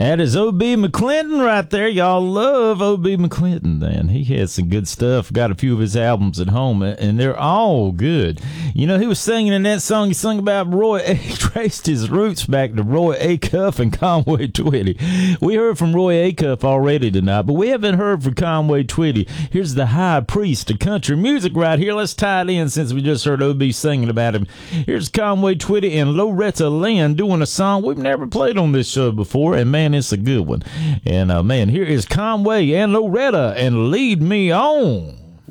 That is O.B. McClinton right there. Y'all love O.B. McClinton, man. He has some good stuff. Got a few of his albums at home, and they're all good. You know, he was singing in that song, he sung about Roy. He traced his roots back to Roy Acuff and Conway Twitty. We heard from Roy Acuff already tonight, but we haven't heard from Conway Twitty. Here's the high priest of country music right here. Let's tie it in since we just heard O.B. singing about him. Here's Conway Twitty and Loretta Lynn doing a song we've never played on this show before, and man, it's a good one. And man, here is Conway and Loretta and Lead Me On.